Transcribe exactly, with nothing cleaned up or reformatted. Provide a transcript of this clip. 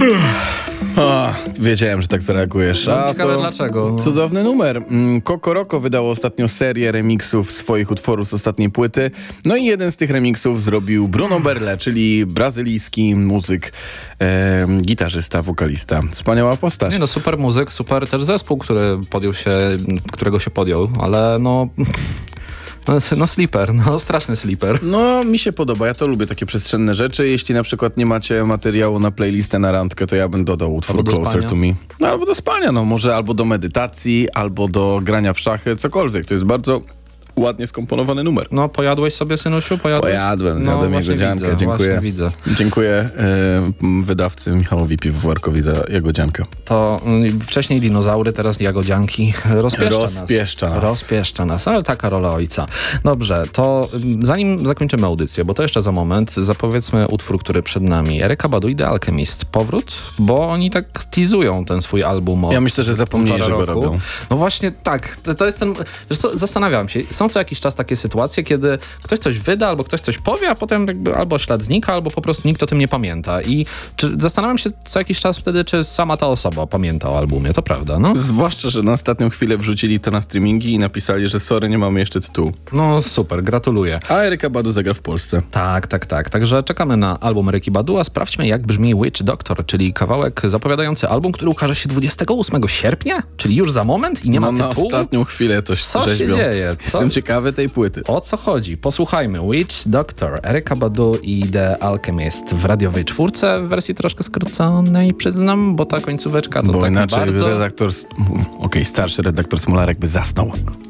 O, wiedziałem, że tak zareagujesz. No, A ciekawe to dlaczego. No. Cudowny numer. Kokoroko wydało ostatnio serię remixów swoich utworów z ostatniej płyty. No i jeden z tych remixów zrobił Bruno Berle, czyli brazylijski muzyk, e, gitarzysta, wokalista. Wspaniała postać. Nie no, super muzyk, super też zespół, który podjął się, którego się podjął, ale no... No, no sleeper, no straszny sleeper. No, mi się podoba, ja to lubię, takie przestrzenne rzeczy. Jeśli na przykład nie macie materiału na playlistę na randkę, to ja bym dodał utwór Albo do Closer spania. to Me. No, albo do spania, no może albo do medytacji, albo do grania w szachy, cokolwiek. To jest bardzo ładnie skomponowany numer. No, pojadłeś sobie, synusiu? Pojadłeś? Pojadłem, no, zjadłem jego właśnie dziankę. widzę, Dziękuję. właśnie widzę. Dziękuję e, wydawcy Michałowi Piwowarkowi za jego dziankę. To mm, wcześniej dinozaury, teraz jagodzianki. Rozpieszcza, Rozpieszcza nas. Rozpieszcza nas, ale taka rola ojca. Dobrze, to mm, zanim zakończymy audycję, bo to jeszcze za moment, zapowiedzmy utwór, który przed nami. Erykah Badu i The Alchemist. Powrót? Bo oni tak teasują ten swój album od Ja myślę, że zapomnieli, półtora że go roku. robią. No właśnie tak, to, to jest ten... Wiesz co, zastanawiam się, są co jakiś czas takie sytuacje, kiedy ktoś coś wyda, albo ktoś coś powie, a potem jakby albo ślad znika, albo po prostu nikt o tym nie pamięta. I czy, zastanawiam się co jakiś czas wtedy, czy sama ta osoba pamięta o albumie, to prawda, no? Zwłaszcza, że na ostatnią chwilę wrzucili to na streamingi i napisali, że sorry, nie mamy jeszcze tytułu. No super, gratuluję. A Erykah Badu zagra w Polsce. Tak, tak, tak. Także czekamy na album Eryki Badu, a sprawdźmy jak brzmi Witch Doctor, czyli kawałek zapowiadający album, który ukaże się dwudziestego ósmego sierpnia, czyli już za moment i nie ma No na tytułu. ostatnią chwilę to Co się rzeźbią. dzieje? Co? Jestem ciekawy tej płyty. O co chodzi? Posłuchajmy. Witch Doctor, Erykah Badu i The Alchemist w radiowej czwórce w wersji troszkę skróconej, przyznam, bo ta końcóweczka to Bo tak inaczej nie bardzo. redaktor... Okej, starszy redaktor Smolarek by zasnął.